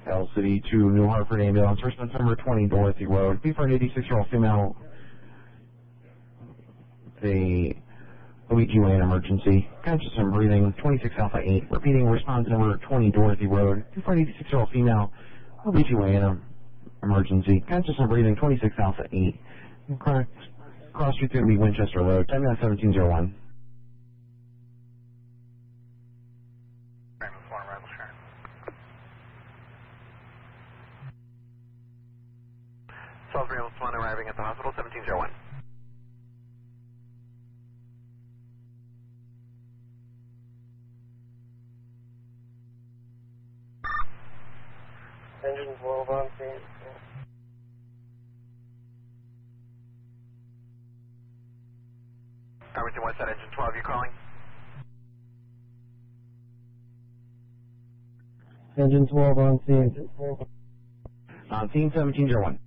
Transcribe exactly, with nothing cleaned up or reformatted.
L City to New Hartford ambulance, response number twenty Dorothy Road. B for an eighty-six-year-old female, the O B G Y N emergency, conscious and breathing, twenty-six Alpha eight. Repeating, response number twenty Dorothy Road. B for an eighty-six-year-old female, O B G Y N emergency, conscious and breathing, twenty-six Alpha eight. Correct. Cross Street to be Winchester Road, time now seventeen oh one. Salisbury one arriving at the hospital, seventeen oh one. Engine twelve on scene. Arlington West Side, engine twelve, you calling? Engine twelve on scene. On scene seventeen oh one.